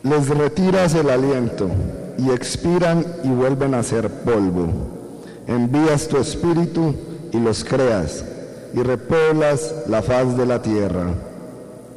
Les retiras el aliento y expiran y vuelven a ser polvo. Envías tu espíritu y los creas y repoblas la faz de la tierra.